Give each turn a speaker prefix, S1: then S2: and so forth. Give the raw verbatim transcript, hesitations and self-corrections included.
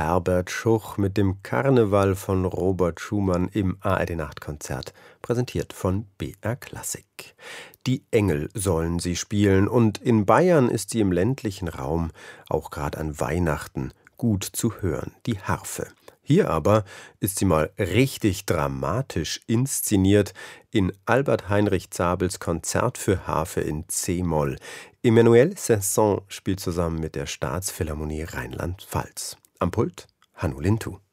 S1: Herbert Schuch mit dem Karneval von Robert Schumann im A R D-Nachtkonzert, präsentiert von B R Klassik. Die Engel sollen sie spielen und in Bayern ist sie im ländlichen Raum, auch gerade an Weihnachten, gut zu hören, die Harfe. Hier aber ist sie mal richtig dramatisch inszeniert in Albert Heinrich Zabels Konzert für Harfe in C-Moll. Emmanuel Saint-Saëns spielt zusammen mit der Staatsphilharmonie Rheinland-Pfalz. Am Pult Hannu Lintu.